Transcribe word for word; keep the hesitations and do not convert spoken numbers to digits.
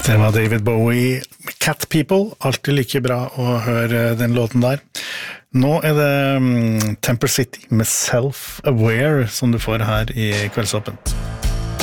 Det var David Bowie, Cat People, alltid like bra å høre den låten der. Nå er det um, Temper City med Self-Aware som du får her i Kveldsåpent.